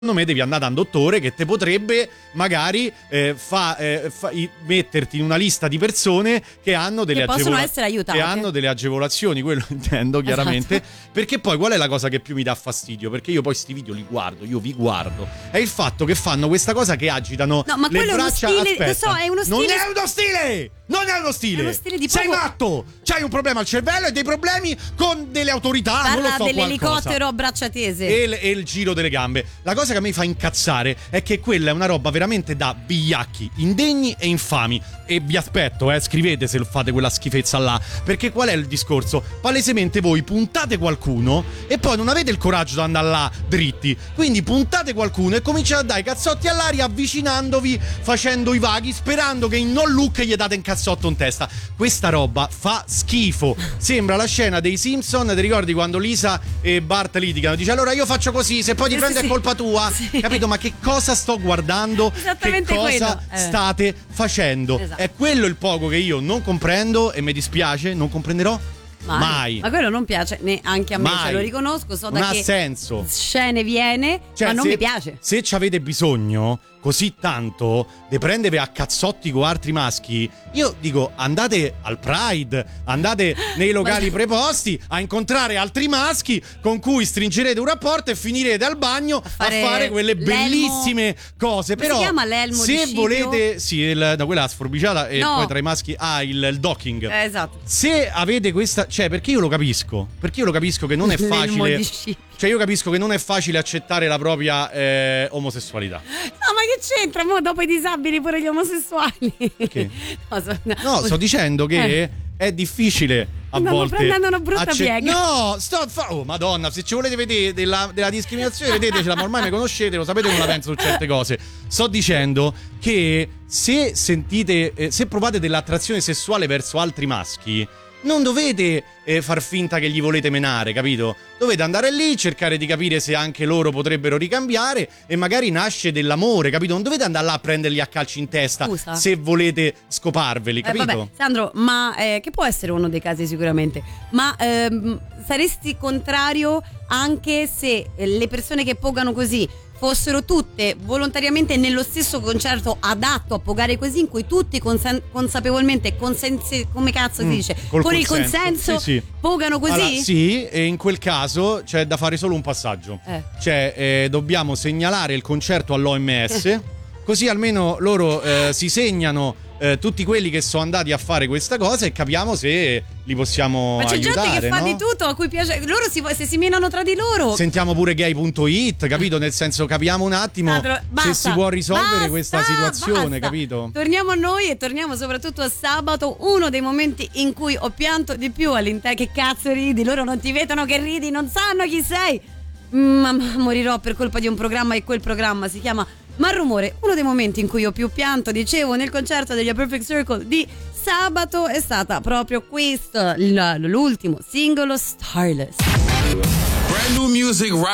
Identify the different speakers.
Speaker 1: me devi andare da un dottore che te potrebbe magari metterti in una lista di persone che hanno delle
Speaker 2: possono essere aiutate,
Speaker 1: che hanno delle agevolazioni, quello intendo chiaramente.
Speaker 2: Esatto.
Speaker 1: Perché poi qual è la cosa che più mi dà fastidio? Perché io poi sti video li guardo, io vi guardo, è il fatto che fanno questa cosa che agitano
Speaker 2: no, ma
Speaker 1: le
Speaker 2: quello
Speaker 1: braccia.
Speaker 2: è uno stile,
Speaker 1: aspetta,
Speaker 2: lo so, è uno stile.
Speaker 1: non è uno stile! Non è uno stile!
Speaker 2: È uno stile di
Speaker 1: sei
Speaker 2: proprio...
Speaker 1: matto! C'hai un problema al cervello e dei problemi con delle autorità.
Speaker 2: Parla
Speaker 1: non lo so,
Speaker 2: dell'elicottero a braccia tese
Speaker 1: e il giro delle gambe. La cosa che a me fa incazzare è che quella è una roba veramente da vigliacchi, indegni e infami. E vi aspetto, scrivete se fate quella schifezza là. Perché qual è il discorso? Palesemente voi puntate qualcuno e poi non avete il coraggio di andare là dritti. Quindi puntate qualcuno e cominciate a dare i cazzotti all'aria avvicinandovi, facendo i vaghi, sperando che in no look gli date un cazzotto in testa. Questa roba fa schifo. Sembra la scena dei Simpson. Ti ricordi quando Lisa e Bart litigano? Dice allora io faccio così, se poi ti prende è colpa tua. Capito? Ma che cosa sto guardando?
Speaker 2: Esattamente
Speaker 1: che cosa state facendo?
Speaker 2: Esatto.
Speaker 1: È quello il poco che io non comprendo e mi dispiace, non comprenderò mai.
Speaker 2: Ma quello non piace neanche a me,
Speaker 1: Mai.
Speaker 2: ce lo riconosco, so
Speaker 1: non
Speaker 2: da
Speaker 1: ha
Speaker 2: che
Speaker 1: senso.
Speaker 2: scene viene,
Speaker 1: Cioè,
Speaker 2: ma non
Speaker 1: se,
Speaker 2: mi piace.
Speaker 1: Se ci avete bisogno così tanto di prendervi a cazzotti con altri maschi, io dico andate al Pride, andate nei locali preposti a incontrare altri maschi con cui stringerete un rapporto e finirete al bagno a fare quelle bellissime cose.
Speaker 2: Come
Speaker 1: però
Speaker 2: si chiama l'elmo
Speaker 1: se
Speaker 2: di
Speaker 1: volete quella sforbiciata e poi tra i maschi il docking.
Speaker 2: Esatto.
Speaker 1: Se avete questa, cioè perché io lo capisco che non è facile. Cioè io capisco che non è facile accettare la propria omosessualità.
Speaker 2: No, ma che c'entra? Mo dopo i disabili pure gli omosessuali.
Speaker 1: Perché?
Speaker 2: No,
Speaker 1: sto dicendo che è difficile a volte.
Speaker 2: prendendo una brutta piega.
Speaker 1: No, oh madonna, se ci volete vedere della discriminazione, vedetecela, ma ormai mi conoscete, lo sapete come la penso su certe cose. Sto dicendo che se sentite, se provate dell'attrazione sessuale verso altri maschi, non dovete far finta che gli volete menare, capito? Dovete andare lì, cercare di capire se anche loro potrebbero ricambiare e magari nasce dell'amore, capito? Non dovete andare là a prenderli a calci in testa.
Speaker 2: Scusa.
Speaker 1: Se volete scoparveli, capito?
Speaker 2: Vabbè, Sandro, ma che può essere uno dei casi sicuramente, ma saresti contrario anche se le persone che pogano così fossero tutte volontariamente nello stesso concerto adatto a pogare così, in cui tutti consapevolmente come cazzo si dice, con il consenso sì. Pogano così?
Speaker 1: Allora, sì, e in quel caso c'è da fare solo un passaggio. Cioè dobbiamo segnalare il concerto all'OMS così almeno loro si segnano tutti quelli che sono andati a fare questa cosa e capiamo se li possiamo aiutare. Ma c'è
Speaker 2: gente che fa
Speaker 1: no?
Speaker 2: di tutto, a cui piace. Loro se si menano tra di loro.
Speaker 1: Sentiamo pure gay.it, capito? Nel senso, capiamo un attimo se si può risolvere questa situazione, capito?
Speaker 2: Torniamo a noi e torniamo soprattutto a sabato, uno dei momenti in cui ho pianto di più all'interno. Che cazzo ridi? Loro non ti vedono che ridi, non sanno chi sei. Ma morirò per colpa di un programma, e quel programma si chiama Malrumore. Uno dei momenti in cui ho più pianto, dicevo, nel concerto degli A Perfect Circle di sabato è stata proprio questo, l'ultimo singolo, Starless.
Speaker 3: Brand new music